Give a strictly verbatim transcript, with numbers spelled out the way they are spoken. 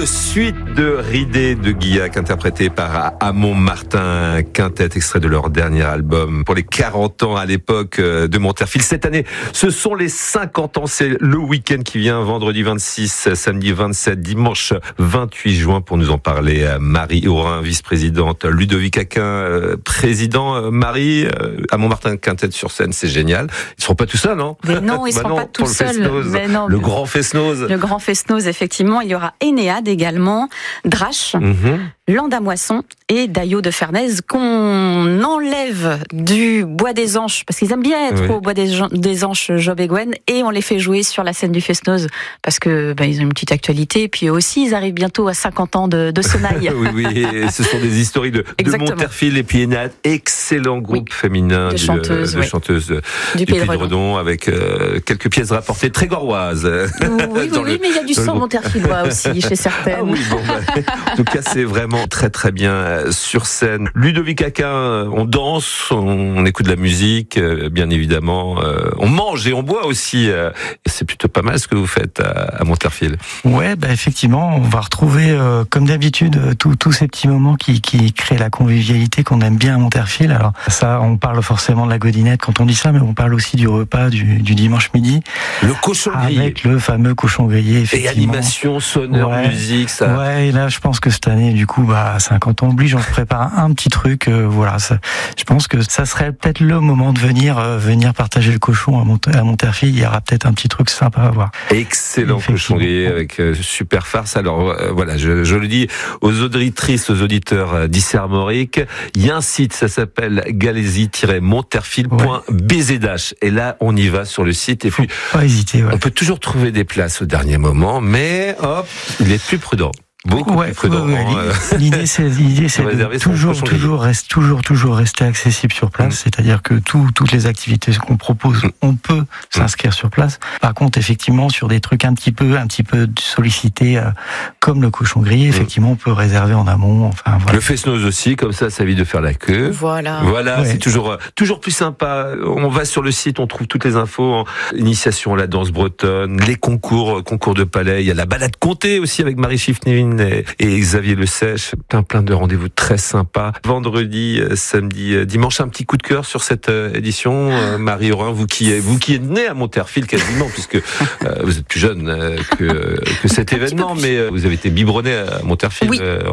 Suite de Ridée de Guillac, interprété par Amon Martin Quintet, extrait de leur dernier album pour les quarante ans à l'époque de Monterfil. Cette année, ce sont les cinquante ans, c'est le week-end qui vient, vendredi vingt-six, samedi vingt-sept, dimanche vingt-huit juin. Pour nous en parler, Marie Aurin, vice-présidente, Ludovic Aquin, président. Marie, Amon Martin Quintet sur scène, c'est génial. Ils ne seront pas tout seuls, non? Mais non, ils ne bah seront non, pas tout seuls. Le, non, le grand Fest-Noz. Le grand Fest-Noz, effectivement. Il y aura Ennéade également, Drache, mm-hmm. Landamoisson et Daillot de Fernèze, qu'on enlève du Bois des Anches, parce qu'ils aiment bien être oui. au Bois des, des Anches, Job et Gwen, et on les fait jouer sur la scène du Fest-Noz, parce que bah, ils ont une petite actualité, et puis eux aussi, ils arrivent bientôt à cinquante ans de, de Sonaille. oui, oui, et ce sont des historiques de, de Monterfil, et puis Ennéade, excellent groupe oui. féminin de du, chanteuses, de oui. chanteuses du, du Pays de Redon, Redon avec euh, quelques pièces rapportées trégoroises. Oui, oui, oui le, mais il y a du sang monterfilois aussi, chez certaines. Ah oui, bon, bah, en tout cas, c'est vraiment très très bien sur scène. Ludovic Aquin, on danse, on écoute de la musique, bien évidemment, on mange et on boit aussi. C'est plutôt pas mal ce que vous faites à Monterfil. Ouais, bah effectivement, on va retrouver, euh, comme d'habitude, tous tous ces petits moments qui, qui créent la convivialité qu'on aime bien à Monterfil. Alors ça, on parle forcément de la godinette quand on dit ça, mais on parle aussi du repas du, du dimanche midi. Le cochon grillé. Avec le fameux cochon grillé, effectivement. Et animation, sonore, ouais, musique, ça. Ouais, et là, je pense que cette année, du coup, bah, cinquante ans oblige, on se prépare un petit truc, euh, voilà. Ça, je pense que ça serait peut-être le moment de venir, euh, venir partager le cochon à, Mont- à Monterfil. Il y aura peut-être un petit truc sympa à voir. Excellent cochon grillé avec euh, super farce. Alors, euh, voilà, je, je le dis aux auditrices, aux auditeurs euh, d'Issy Armorique. Il y a un site, ça s'appelle galésie tiret monterfil point b z h. Et là, on y va sur le site. Et puis, pas hésiter, ouais. On peut toujours trouver des places au dernier moment, mais hop, il est plus prudent. Beaucoup ouais, plus prudent. Ouais, ouais. L'idée, c'est, l'idée, c'est de toujours, toujours, reste, toujours, toujours rester accessible sur place. Mmh. C'est-à-dire que tout, toutes les activités qu'on propose, mmh. on peut mmh. s'inscrire sur place. Par contre, effectivement, sur des trucs un petit peu, un petit peu sollicités, euh, comme le cochon grillé, effectivement, on peut réserver en amont. Enfin, voilà. Le Fest-Noz aussi, comme ça, ça évite de faire la queue. Voilà. Voilà, ouais. c'est toujours, toujours plus sympa. On va sur le site, on trouve toutes les infos. Initiation à la danse bretonne, les concours, concours de palais. Il y a la balade comté aussi avec Marie Schiffnevin et, et Xavier Le Sèche. Plein, plein de rendez-vous très sympas. Vendredi, samedi, dimanche, un petit coup de cœur sur cette édition. Euh, Marie Aurin, vous qui, vous qui êtes née à Monterfil quasiment, puisque euh, vous êtes plus jeune euh, que, que cet événement, mais euh, vous avez été biberonnée à Monterfil. Oui. Euh,